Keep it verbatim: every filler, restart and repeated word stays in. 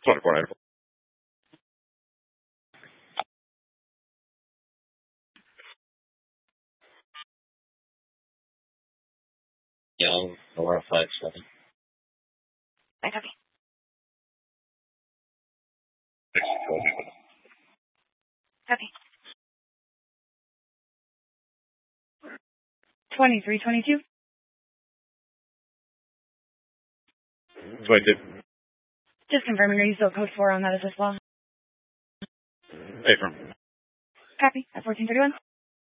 twenty-four ninety-four. Young, Nora five seven. I copy. Copy. twenty-three twenty-two. twenty-two. Just confirming, are you still code four on that as well? Affirm. Copy. At fourteen thirty-one.